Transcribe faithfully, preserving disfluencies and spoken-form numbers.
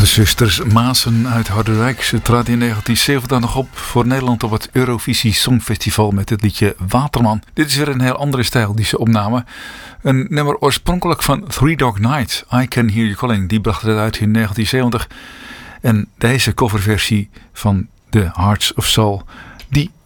Zusters Maassen uit Harderwijk. Ze traden in negentien zeventig nog op voor Nederland op het Eurovisie Songfestival met het liedje Waterman. Dit is weer een heel andere stijl die ze opnamen. Een nummer oorspronkelijk van Three Dog Night, I Can Hear You Calling. Die bracht het uit in negentien zeventig. En deze coverversie van The Hearts of Soul, die